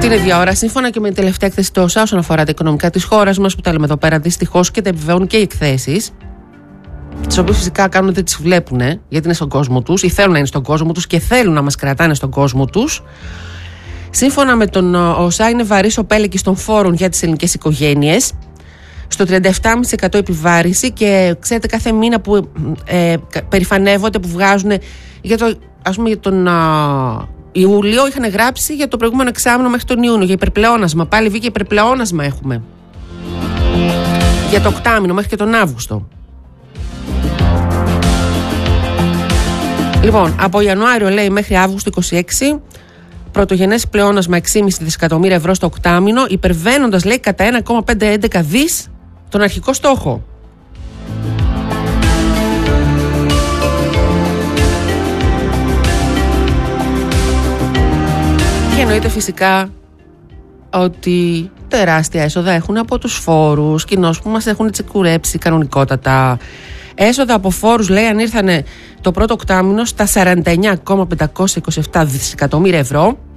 Είναι 2 ώρα. Σύμφωνα και με την τελευταία έκθεση του ΩΣΑ όσον αφορά τα οικονομικά της χώρας μας, που τα λέμε εδώ πέρα δυστυχώς και τα επιβεβαιώνουν και οι εκθέσεις, τις οποίες φυσικά κάνουν ότι τις βλέπουν, γιατί είναι στον κόσμο τους ή θέλουν να είναι στον κόσμο τους και θέλουν να μας κρατάνε στον κόσμο τους. Σύμφωνα με τον ΩΣΑ, είναι βαρύς ο πέλεκης των φόρων για τις ελληνικές οικογένειες. Στο 37,5% επιβάρηση, και ξέρετε, κάθε μήνα που περηφανεύονται, που βγάζουν για τον Ιούλιο, είχαν γράψει για το προηγούμενο εξάμηνο μέχρι τον Ιούνιο, για υπερπλεόνασμα. Πάλι βγήκε υπερπλεόνασμα έχουμε. Για το οκτάμηνο μέχρι και τον Αύγουστο. Λοιπόν, από Ιανουάριο, λέει, μέχρι Αύγουστο 26, πρωτογενές πλεόνασμα 6,5 δισεκατομμύρια ευρώ στο οκτάμηνο, υπερβαίνοντας, λέει, κατά 1,511 δις τον αρχικό στόχο. Και εννοείται φυσικά ότι τεράστια έσοδα έχουν από τους φόρους, κοινώς που μας έχουν τσεκουρέψει κανονικότατα. Έσοδα από φόρους, λέει, αν ήρθανε το πρώτο οκτάμηνο στα 49,527 δισεκατομμύρια ευρώ,